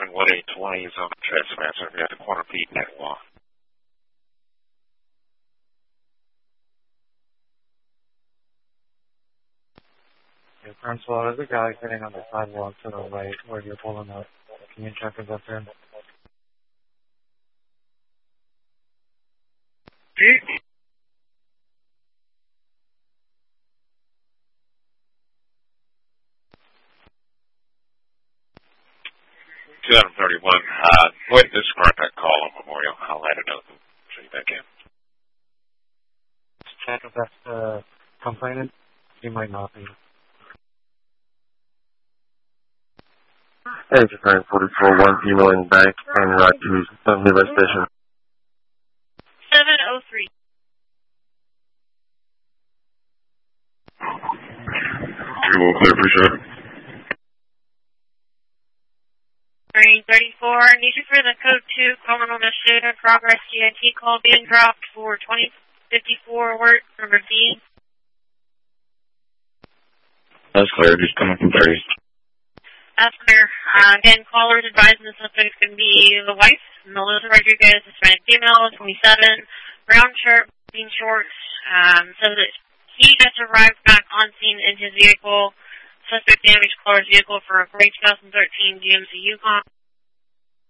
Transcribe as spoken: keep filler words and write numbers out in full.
seven one eight twenty is on the transfer at the corner Pete Netwalk. Okay, Principal, there's a guy sitting on the sidewalk to the right where you're pulling up. Can you check if that's him? Pete? two thirty-one, uh, wait, this is that call on Memorial. I'll let it know. See you back in. Check if that's the complainant. He might not be. Hey, Japan forty-four, one female in back and right to the nearby station. seven oh three. Okay, well, clear, appreciate it. Marine thirty-four, need you for the code two, criminal misdemeanor progress G I T call being dropped for twenty fifty-four work, number B. That's clear, just coming from thirty. That's clear. Uh, again, callers advising the suspect is going to be the wife, Melissa Rodriguez, Hispanic female, twenty-seven, brown shirt, jean shorts, um, says that he just arrived back on scene in his vehicle. Suspect damaged caller's vehicle for a gray twenty thirteen G M C Yukon.